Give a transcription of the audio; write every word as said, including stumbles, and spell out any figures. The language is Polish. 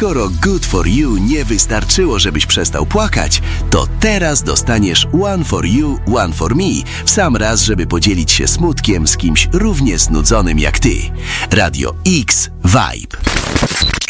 skoro Good For You nie wystarczyło, żebyś przestał płakać, to teraz dostaniesz One For You, One For Me w sam raz, żeby podzielić się smutkiem z kimś równie znudzonym jak ty. Radio X Vibe.